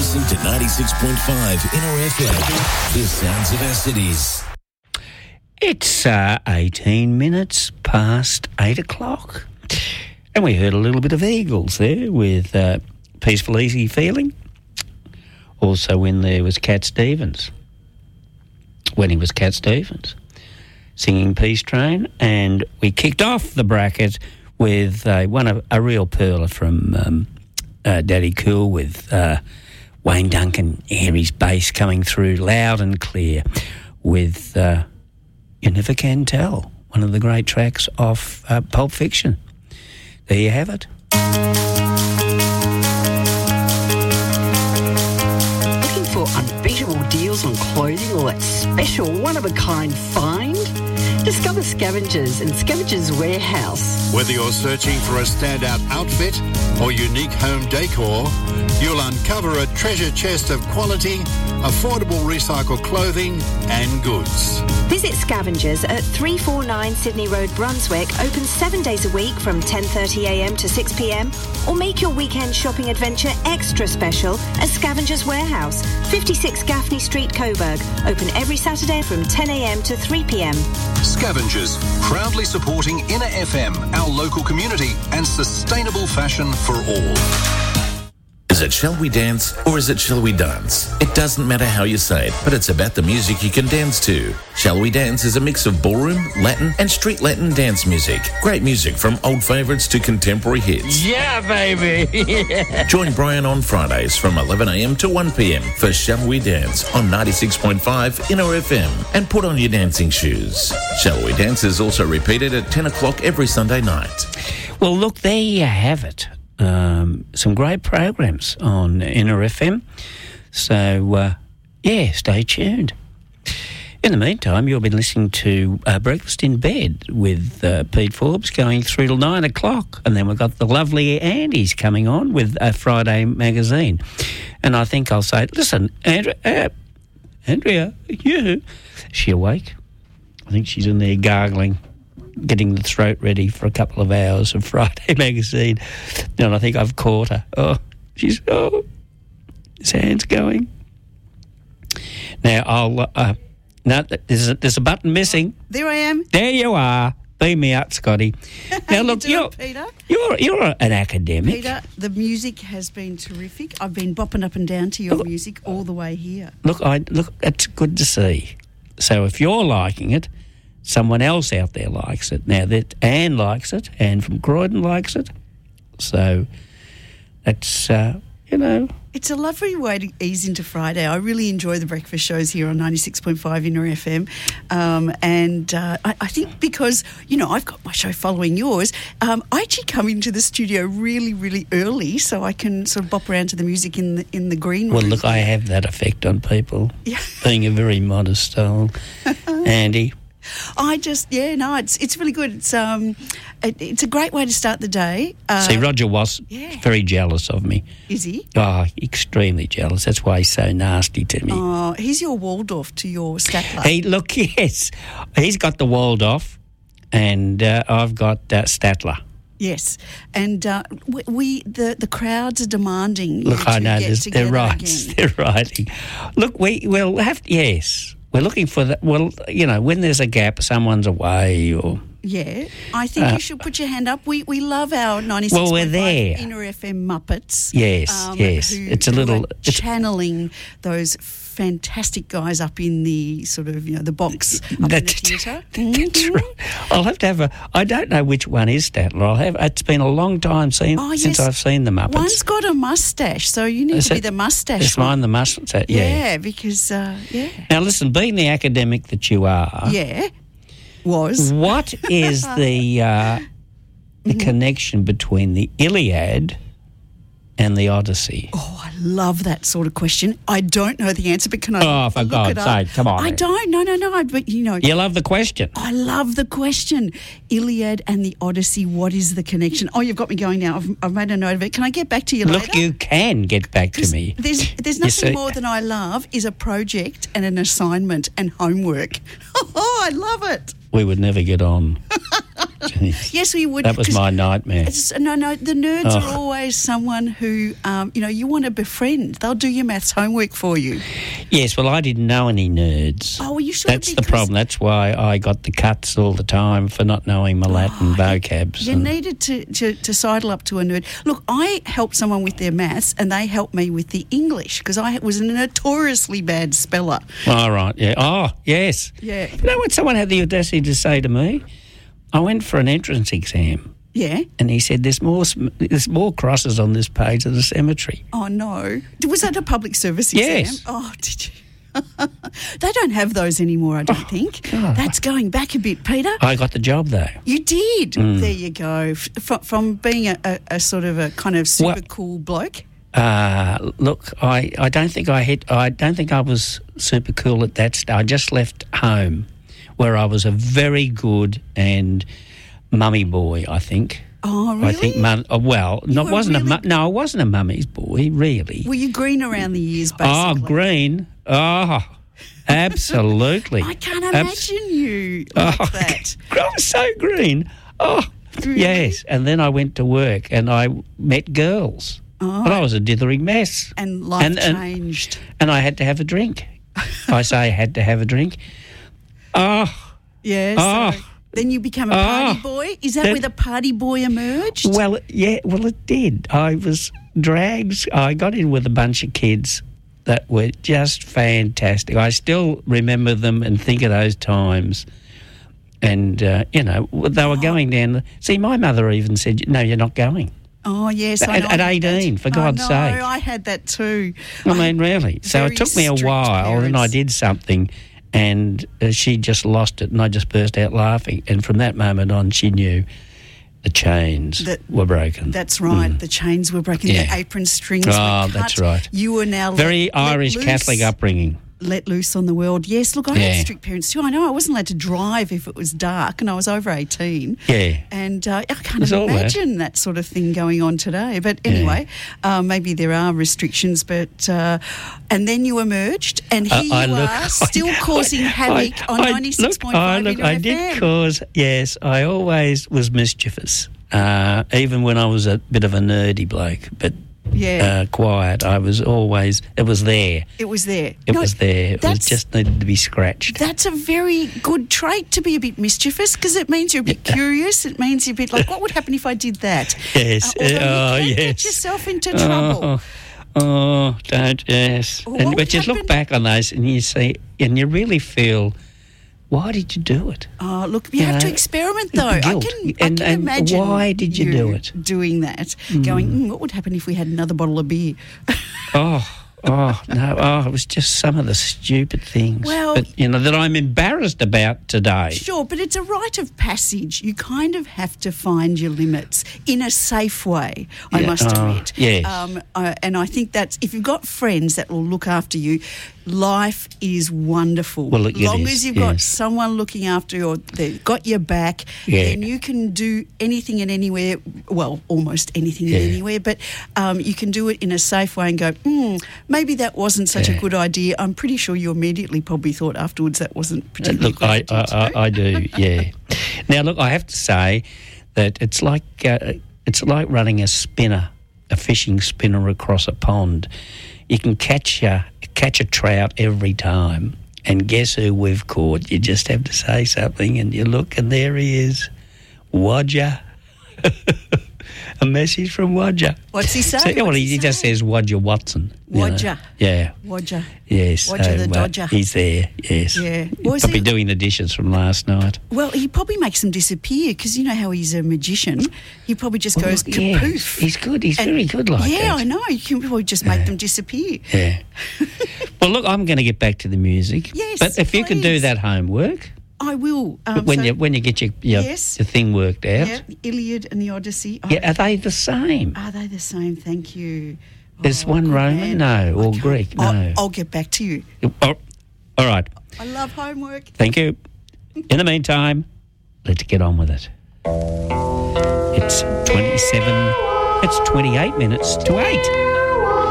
listen to 96.5 Inner FM. The sounds of our cities. It's 18 minutes past 8 o'clock. And we heard a little bit of Eagles there with Peaceful Easy Feeling. Also in there was Cat Stevens. When he was Cat Stevens, singing Peace Train. And we kicked off the bracket with a real perler from Daddy Cool with Wayne Duncan, Harry's bass coming through loud and clear with You Never Can Tell, one of the great tracks off Pulp Fiction. There you have it. Looking for unbeatable deals on clothing or that special one-of-a-kind find? Discover Scavengers and Scavengers Warehouse. Whether you're searching for a standout outfit or unique home decor, you'll uncover a treasure chest of quality, affordable recycled clothing and goods. Visit Scavengers at 349 Sydney Road, Brunswick, open 7 days a week from 10:30am to 6pm, or make your weekend shopping adventure extra special at Scavengers Warehouse, 56 Gaffney Street, Coburg, open every Saturday from 10am to 3pm. Scavengers, proudly supporting Inner FM, our local community, and sustainable fashion for all. Is it Shall We Dance or is it Shall We Dance? It doesn't matter how you say it, but it's about the music you can dance to. Shall We Dance is a mix of ballroom, Latin and street Latin dance music. Great music from old favourites to contemporary hits. Yeah, baby! Join Brian on Fridays from 11am to 1pm for Shall We Dance on 96.5 Inner FM, and put on your dancing shoes. Shall We Dance is also repeated at 10 o'clock every Sunday night. Well, look, there you have it. Some great programs on Inner FM. So, stay tuned. In the meantime, you'll be listening to Breakfast in Bed with Pete Forbes going through till 9 o'clock. And then we've got the lovely Andy's coming on with a Friday magazine. And I think I'll say, listen, Andrea, you? Is she awake? I think she's in there gargling, getting the throat ready for a couple of hours of Friday magazine. And I think I've caught her. His hand's going. Now, no, there's a button missing. There I am. There you are. Beam me up, Scotty. Now, look, Peter? You're an academic. Peter, the music has been terrific. I've been bopping up and down to your music all the way here. Look, it's good to see. So if you're liking it, someone else out there likes it. Now, that Anne likes it, Anne from Croydon likes it. So that's, It's a lovely way to ease into Friday. I really enjoy the breakfast shows here on 96.5 Inner FM. I think because, I've got my show following yours, I actually come into the studio really, really early so I can sort of bop around to the music in the green room. Well, look, I have that effect on people, being a very modest soul. Andy? It's really good. It's a great way to start the day. See, Roger was very jealous of me. Is he? Oh, extremely jealous. That's why he's so nasty to me. Oh, he's your Waldorf to your Statler. Yes. He's got the Waldorf and I've got Statler. Yes, and the crowds are demanding. Look, I know they're right. They're writing. Look, we'll have to, yes. We're looking for that. Well, when there's a gap, someone's away or... Yeah, I think you should put your hand up. We love our 96.5 Inner FM Muppets. Yes, yes. It's a little... channeling those fantastic guys up in the sort of, the box up in the theatre. That's right. I'll have to have I don't know which one is Statler. It's been a long time since I've seen the Muppets. One's got a moustache, so you need to be the moustache. Is mine the moustache? Yeah, because, Now, listen, being the academic that you are... Yeah. What is the connection between the Iliad and the Odyssey? Oh, I love that sort of question. I don't know the answer, but can I? Oh, for God's sake, come on! I don't. No. But you love the question. I love the question. Iliad and the Odyssey. What is the connection? Oh, you've got me going now. I've made a note of it. Can I get back to you later? Look, you can get back to me. There's nothing more than I love is a project and an assignment and homework. Oh, I love it. We would never get on. Jeez. Yes, we would. That was 'cause my nightmare. No, the nerds Oh. are always someone who, you want to befriend. They'll do your maths homework for you. Yes, well, I didn't know any nerds. Oh, well, you should. That's the problem. That's why I got the cuts all the time for not knowing my Latin vocabs. You needed to sidle up to a nerd. Look, I helped someone with their maths and they helped me with the English because I was a notoriously bad speller. All right, yeah. Oh, yes. Yeah. You know what someone had the audacity to say to me? I went for an entrance exam Yeah. and he said, there's more crosses on this page of the cemetery. Oh, no. Was that a public service exam? Yes. Oh, did you? They don't have those anymore, I don't think. God. That's going back a bit, Peter. I got the job, though. You did. There you go. From being a sort of a kind of super cool bloke. Look, I don't think I was super cool at that stage. I just left home, where I was a very good and mummy boy, I think. Oh, really? I think, I wasn't a mummy's boy, really. Were you green around the ears, basically? Oh, green. Oh, absolutely. I can't imagine you like that. I was so green. Oh, Really? yes. And then I went to work and I met girls. Oh. But I was a dithering mess. And life changed. And I had to have a drink. I say I had to have a drink. Oh, Yeah, so then you became a party boy? Is that where the party boy emerged? well, yeah, it did. I was dragged. I got in with a bunch of kids that were just fantastic. I still remember them and think of those times. And, they were going down. See, my mother even said, no, you're not going. Oh, yes, I know. At 18, for God's sake. I had that too. I mean, really. So Very it took me a strict while and I parents. did something and she just lost it and I just burst out laughing. And from that moment on, she knew the chains were broken. That's right. The chains were broken. Yeah. The apron strings were cut. That's right. You were now Very Irish loose. Catholic upbringing. Let loose on the world. Yes, look, I Yeah. had strict parents too. I know I wasn't allowed to drive if it was dark and I was over 18. Yeah. And I can't It's all that. imagine that sort of thing going on today. But anyway, maybe there are restrictions. But and then you emerged and here you are still causing havoc on 96.5 Look, FM. I did cause, yes, I always was mischievous, even when I was a bit of a nerdy bloke, but quiet. I was always, it was there. It was there. It was there. It was just needed to be scratched. That's a very good trait, to be a bit mischievous, because it means you're a bit curious. It means you're a bit like, what would happen if I did that? Yes. Although you can get yourself into trouble. Yes. Well, But you look back on those and you see, and you really feel, why did you do it? Oh, look, you have to experiment, though. I guilt. can imagine. Why did you do it? Doing that, going, what would happen if we had another bottle of beer? It was just some of the stupid things that I'm embarrassed about today. Sure, but it's a rite of passage. You kind of have to find your limits in a safe way, I must admit. Yes. And I think that's, if you've got friends that will look after you, life is wonderful. Well, it as long is, as you've got yes. someone looking after you or they've got your back, then you can do anything and anywhere, well, almost anything and anywhere, but you can do it in a safe way and go, maybe that wasn't such a good idea. I'm pretty sure you immediately probably thought afterwards that wasn't particularly Look, good idea. I do, yeah. Now, look, I have to say that it's like running a fishing spinner across a pond. You can catch a trout every time, and guess who we've caught? You just have to say something, and you look, and there he is, Wodger. A message from Wodger. What's he say? He just says Wodger Watson. Wodger. Yeah. Wodger. Yes. Wodger the Dodger. He's there, yes. Yeah. He's probably doing the dishes from last night. Well, he probably makes them disappear because you know how he's a magician. He probably just goes kapoof. Yes. He's good. He's very good like that. Yeah, I know. You can probably just make them disappear. Yeah. Well, look, I'm going to get back to the music. Yes, but if you can do please. that homework, I will. when you get your thing worked out. Yeah, the Iliad and the Odyssey. Yeah, are they the same? Are they the same? Thank you. Is one good Roman? man. No. Or Greek? No. I'll get back to you. All right. I love homework. Thank you. In the meantime, let's get on with it. It's 28 minutes to 8.